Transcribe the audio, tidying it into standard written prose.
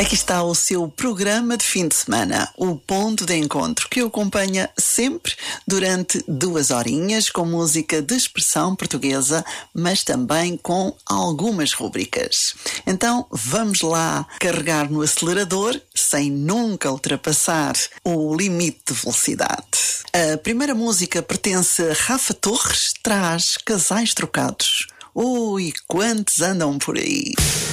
Aqui está o seu programa de fim de semana, o Ponto de Encontro, que o acompanha sempre durante 2 horinhas com música de expressão portuguesa, mas também com algumas rúbricas. Então vamos lá carregar no acelerador sem nunca ultrapassar o limite de velocidade. A primeira música pertence a Rafa Torres, traz Casais Trocados. Ui, quantos andam por aí?